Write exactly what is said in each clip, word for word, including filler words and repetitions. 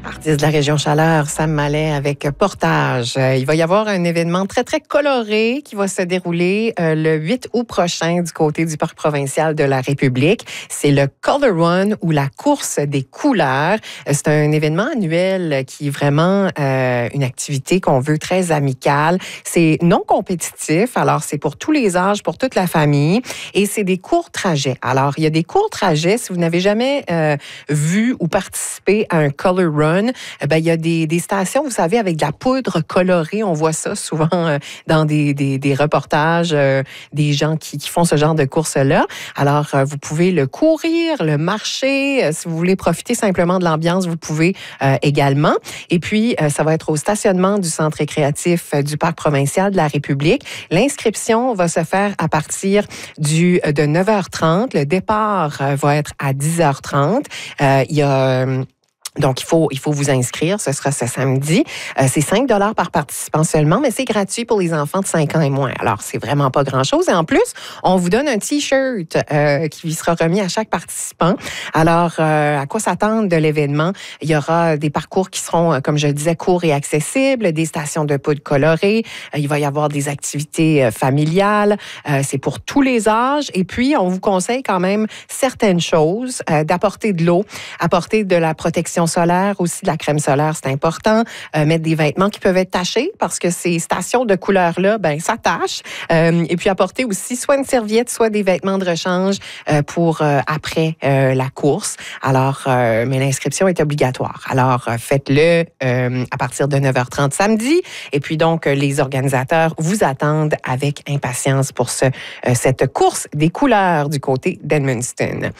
Artiste de la région Chaleur, Sam Mallet avec Portage. Euh, il va y avoir un événement très, très coloré qui va se dérouler euh, le huit août prochain du côté du Parc provincial de la République. C'est le Color Run ou la course des couleurs. Euh, c'est un événement annuel qui est vraiment euh, une activité qu'on veut très amicale. C'est non compétitif, alors c'est pour tous les âges, pour toute la famille. Et c'est des courts trajets. Alors, il y a des courts trajets. Si vous n'avez jamais euh, vu ou participé à un Color Run, eh bien, il y a des, des stations, vous savez, avec de la poudre colorée. On voit ça souvent euh, dans des, des, des reportages euh, des gens qui, qui font ce genre de course-là. Alors, euh, vous pouvez le courir, le marcher. Euh, si vous voulez profiter simplement de l'ambiance, vous pouvez euh, également. Et puis, euh, ça va être au stationnement du centre récréatif euh, du Parc provincial de la République. L'inscription va se faire à partir du, de neuf heures trente. Le départ euh, va être à dix heures trente. Euh, il y a... Euh, Donc, il faut, il faut vous inscrire. Ce sera ce samedi. Euh, c'est cinq dollars par participant seulement, mais c'est gratuit pour les enfants de cinq ans et moins. Alors, c'est vraiment pas grand-chose. Et en plus, on vous donne un T-shirt euh, qui sera remis à chaque participant. Alors, euh, à quoi s'attendre de l'événement? Il y aura des parcours qui seront, comme je le disais, courts et accessibles, des stations de poudre colorée. Euh, il va y avoir des activités euh, familiales. Euh, c'est pour tous les âges. Et puis, on vous conseille quand même certaines choses, euh, d'apporter de l'eau, apporter de la protection solaire, aussi de la crème solaire, c'est important. Euh, mettre des vêtements qui peuvent être tachés parce que ces stations de couleurs-là, ben ça tache. Euh, et puis apporter aussi soit une serviette, soit des vêtements de rechange euh, pour euh, après euh, la course. Alors, euh, mais l'inscription est obligatoire. Alors, euh, faites-le euh, à partir de neuf heures trente samedi. Et puis donc, euh, les organisateurs vous attendent avec impatience pour ce, euh, cette course des couleurs du côté d'Edmundston.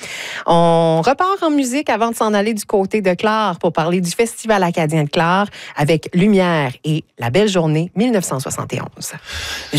On repart en musique avant de s'en aller du côté de Clare pour parler du Festival acadien de Clare avec Lumière et La Belle Journée mille neuf cent soixante et onze.